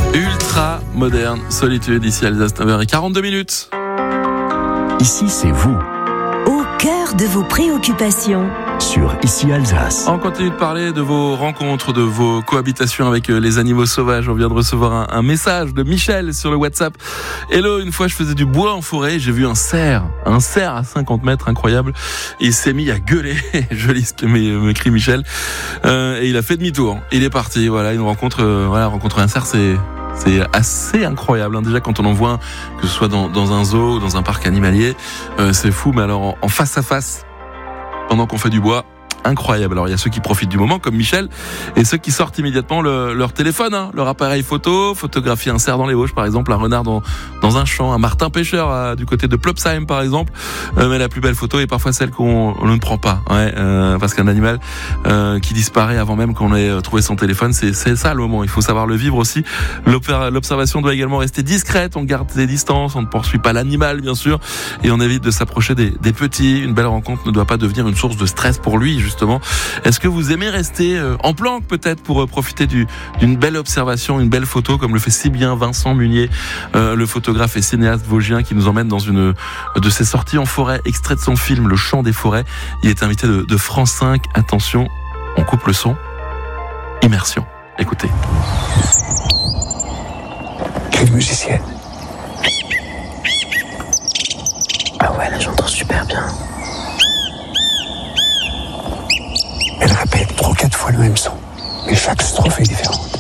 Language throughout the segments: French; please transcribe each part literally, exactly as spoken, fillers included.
Ultra moderne, solitude, ici Alsace, neuf heures quarante-deux minutes. Ici, c'est vous. Au cœur de vos préoccupations. Sur Ici Alsace. On continue de parler de vos rencontres, de vos cohabitations avec les animaux sauvages. On vient de recevoir un, un message de Michel sur le WhatsApp. Hello, une fois je faisais du bois en forêt, j'ai vu un cerf, un cerf à cinquante mètres, incroyable. Il s'est mis à gueuler, joli ce que m'écrit Michel, euh, et il a fait demi-tour. Il est parti, voilà, une rencontre, euh, voilà, rencontrer un cerf, c'est... C'est assez incroyable, hein. Déjà quand on en voit un, que ce soit dans, dans un zoo ou dans un parc animalier, euh, c'est fou, mais alors en, en face à face, pendant qu'on fait du bois, incroyable. Alors il y a ceux qui profitent du moment comme Michel et ceux qui sortent immédiatement le, leur téléphone, hein, leur appareil photo, photographier un cerf dans les Vosges par exemple, un renard dans, dans un champ, un martin pêcheur à, du côté de Plopsheim par exemple, euh, mais la plus belle photo est parfois celle qu'on on ne prend pas, ouais, euh, parce qu'un animal euh, qui disparaît avant même qu'on ait trouvé son téléphone, c'est, c'est ça le moment, il faut savoir le vivre aussi. L'opéra, l'observation doit également rester discrète, on garde des distances, on ne poursuit pas l'animal bien sûr et on évite de s'approcher des, des petits. Une belle rencontre ne doit pas devenir une source de stress pour lui justement. Est-ce que vous aimez rester en planque peut-être pour profiter du, d'une belle observation, une belle photo comme le fait si bien Vincent Munier, euh, le photographe et cinéaste vosgien qui nous emmène dans une de ses sorties en forêt, extrait de son film Le Chant des forêts. Il est invité de, de France cinq. Attention, on coupe le son. Immersion. Écoutez. Quelle musicienne. Ah ouais, là j'entends super bien. Elle répète trois, quatre fois le même son, mais chaque strophe est différente.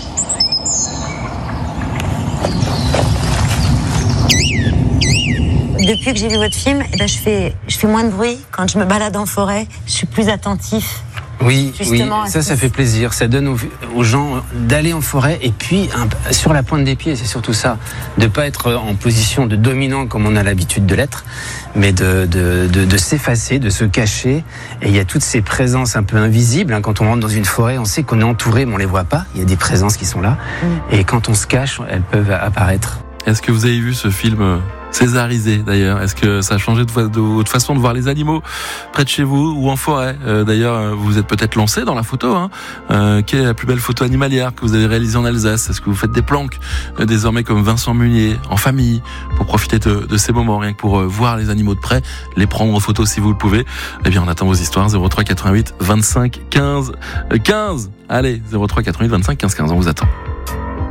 Depuis que j'ai vu votre film, eh ben, je fais, je fais moins de bruit. Quand je me balade en forêt, je suis plus attentif. Oui, Justement, oui, ça, ça fait plaisir. Ça donne aux, aux gens d'aller en forêt et puis un, sur la pointe des pieds, c'est surtout ça. De ne pas être en position de dominant comme on a l'habitude de l'être, mais de, de, de, de s'effacer, de se cacher. Et il y a toutes ces présences un peu invisibles. Hein. Quand on rentre dans une forêt, on sait qu'on est entouré, mais on ne les voit pas. Il y a des présences qui sont là. Mmh. Et quand on se cache, elles peuvent apparaître. Est-ce que vous avez vu ce film césarisé d'ailleurs? Est-ce que ça a changé de, de votre façon de voir les animaux près de chez vous ou en forêt? euh, D'ailleurs, vous vous êtes peut-être lancé dans la photo. Hein. Euh, quelle est la plus belle photo animalière que vous avez réalisée en Alsace? Est-ce que vous faites des planques euh, désormais comme Vincent Munier en famille pour profiter de, de ces moments, rien que pour euh, voir les animaux de près, les prendre en photo si vous le pouvez? Eh bien, on attend vos histoires. Zéro trois quatre-vingt-huit vingt-cinq quinze quinze. Allez, zéro trois quatre-vingt-huit vingt-cinq quinze quinze. On vous attend.